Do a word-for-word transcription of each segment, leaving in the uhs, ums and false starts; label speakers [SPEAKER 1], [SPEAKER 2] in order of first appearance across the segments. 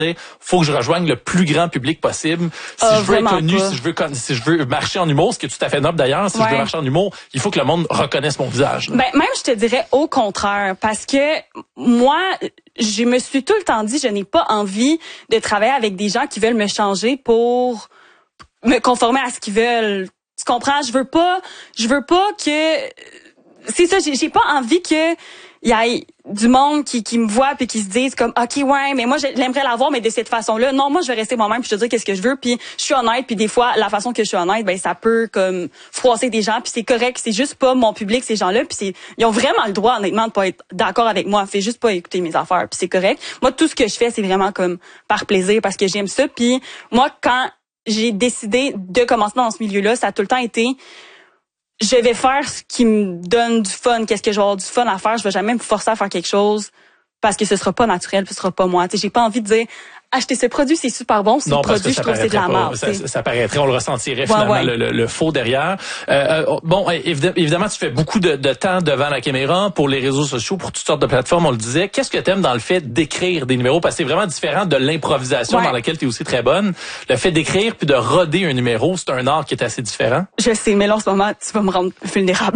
[SPEAKER 1] faut que je rejoigne le plus grand public possible. Si
[SPEAKER 2] euh,
[SPEAKER 1] je veux être connu,
[SPEAKER 2] pas.
[SPEAKER 1] si je veux si je veux marcher en humour, ce qui est tout à fait noble d'ailleurs, si ouais. je veux marcher en humour, il faut que le monde reconnaisse mon visage. Là.
[SPEAKER 2] Ben même je te dirais au contraire, parce que moi, je me suis tout le temps dit, je n'ai pas envie de travailler avec des gens qui veulent me changer pour me conformer à ce qu'ils veulent. Tu comprends? Je veux pas, je veux pas que, c'est ça, j'ai, j'ai pas envie que il y ait du monde qui, qui me voit puis qui se dise comme, OK, ouais, mais moi, j'aimerais l'avoir, mais de cette façon-là. Non, moi, je vais rester moi-même puis je te dire qu'est-ce que je veux puis je suis honnête puis des fois, la façon que je suis honnête, ben, ça peut comme froisser des gens puis c'est correct. C'est juste pas mon public, ces gens-là puis c'est, ils ont vraiment le droit, honnêtement, de pas être d'accord avec moi. Fait juste pas écouter mes affaires puis c'est correct. Moi, tout ce que je fais, c'est vraiment comme par plaisir parce que j'aime ça puis moi, quand j'ai décidé de commencer dans ce milieu-là, ça a tout le temps été je vais faire ce qui me donne du fun. Qu'est-ce que je vais avoir du fun à faire? Je vais jamais me forcer à faire quelque chose parce que ce sera pas naturel, puis ce sera pas moi. Tu sais, j'ai pas envie de dire acheter ce produit, c'est super bon. Ce produit, je trouve que c'est de la merde.
[SPEAKER 1] Ça, ça, ça paraîtrait, on le ressentirait finalement, ouais, ouais. Le, le, le faux derrière. Euh, euh, bon, évidemment, tu fais beaucoup de, de temps devant la caméra, pour les réseaux sociaux, pour toutes sortes de plateformes, on le disait. Qu'est-ce que t'aimes dans le fait d'écrire des numéros? Parce que c'est vraiment différent de l'improvisation, ouais, dans laquelle tu es aussi très bonne. Le fait d'écrire puis de roder un numéro, c'est un art qui est assez différent.
[SPEAKER 2] Je sais, mais là, en ce moment, tu vas me rendre vulnérable.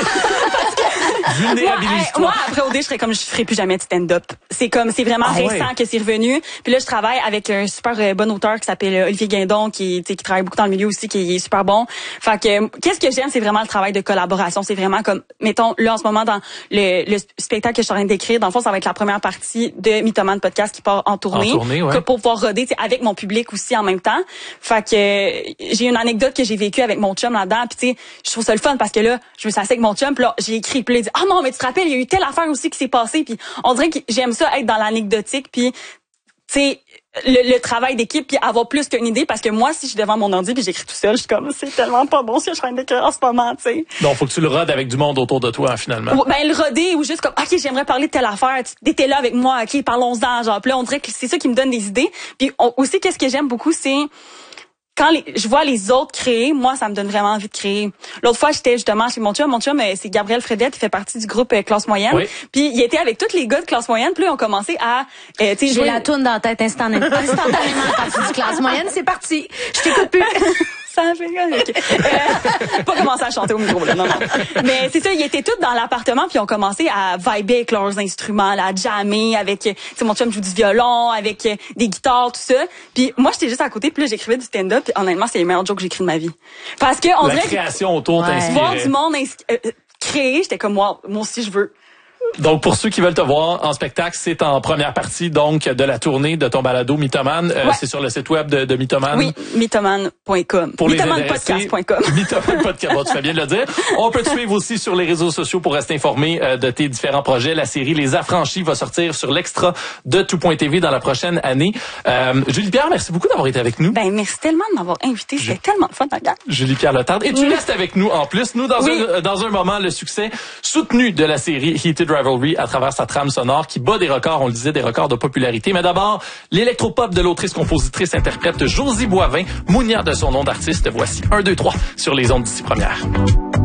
[SPEAKER 2] Moi, hey, moi, après O D, je serais comme, je ferais plus jamais de stand-up. C'est comme, c'est vraiment ah, récent ouais. que c'est revenu. Puis là, je travaille avec un super euh, bon auteur qui s'appelle Olivier Guindon, qui, qui travaille beaucoup dans le milieu aussi, qui est super bon. Fait que, qu'est-ce que j'aime, c'est vraiment le travail de collaboration. C'est vraiment comme, mettons, là, en ce moment, dans le, le spectacle que je suis en train d'écrire, dans le fond, ça va être la première partie de Mythoman Podcast qui part en tournée. En tournée, ouais. Pour pouvoir roder, avec mon public aussi en même temps. Fait que, j'ai une anecdote que j'ai vécue avec mon chum là-dedans. Puis tu sais, je trouve ça le fun parce que là, je me suis assise avec mon chum, puis là, j'ai écrit, puis là, il dit, ah non, mais tu te rappelles, il y a eu telle affaire aussi qui s'est passée, puis on dirait que j'aime ça être dans l'anecdotique, puis tu sais le, le travail d'équipe, puis avoir plus qu'une idée, parce que moi, si je suis devant mon ordi puis j'écris tout seul, je suis comme c'est tellement pas bon ce que je suis en train d'écrire en ce moment, tu sais.
[SPEAKER 1] Donc faut que tu le rodes avec du monde autour de toi finalement.
[SPEAKER 2] Ou, ben le roder ou juste comme ok, j'aimerais parler de telle affaire, tu t'es là avec moi, ok, parlons-en, genre. Puis là, on dirait que c'est ça qui me donne des idées. Puis on, aussi, qu'est-ce que j'aime beaucoup, c'est quand les, je vois les autres créer, moi, ça me donne vraiment envie de créer. L'autre fois, j'étais justement chez mon chum. Mon chum, c'est Gabriel Fredette, il fait partie du groupe euh, Classe Moyenne. Oui. Puis il était avec tous les gars de Classe Moyenne. Puis là, on commençé à... Euh,
[SPEAKER 3] J'ai jouer... la toune dans la tête instantanément. Instantanément, quand tu dis Classe Moyenne, c'est parti. Je t'écoute plus.
[SPEAKER 2] Ça fait okay. euh, pas commencer à chanter au micro, là, non, non. Mais c'est ça, ils étaient tous dans l'appartement, puis ils ont commencé à vibrer avec leurs instruments, là, à jammer avec... Tu sais, mon chum joue du violon, avec euh, des guitares, tout ça. Puis moi, j'étais juste à côté, puis là, j'écrivais du stand-up. Puis honnêtement, c'est les meilleurs jokes que j'ai écrits de ma vie. Parce que on
[SPEAKER 1] la
[SPEAKER 2] dirait
[SPEAKER 1] création autour t'inspirait.
[SPEAKER 2] Voir du monde euh, créer, j'étais comme, wow, moi aussi, je veux.
[SPEAKER 1] Donc, pour ceux qui veulent te voir en spectacle, c'est en première partie donc de la tournée de ton balado Mythoman. Euh, ouais. C'est sur le site web de, de Mythoman.
[SPEAKER 2] Oui, mythoman point com.
[SPEAKER 1] Pour
[SPEAKER 2] mythoman podcast point com.
[SPEAKER 1] Mythoman Podcast. Bon, tu fais bien de le dire. On peut te suivre aussi sur les réseaux sociaux pour rester informé euh, de tes différents projets. La série Les Affranchis va sortir sur l'extra de tout point t v dans la prochaine année. Euh, Julie-Pierre, merci beaucoup d'avoir été avec nous.
[SPEAKER 2] Ben, merci tellement de m'avoir invité. C'était Je... tellement fun, regarde.
[SPEAKER 1] Julie-Pierre Letendre. Et tu oui. restes avec nous en plus. Nous, dans, oui. un, dans un moment, le succès soutenu de la série Heated Rivalry à travers sa trame sonore qui bat des records, on le disait, des records de popularité. Mais d'abord, l'électropop de l'autrice, compositrice, interprète Josie Boivin, Mounia de son nom d'artiste. Voici un, deux, trois sur les ondes d'ici première.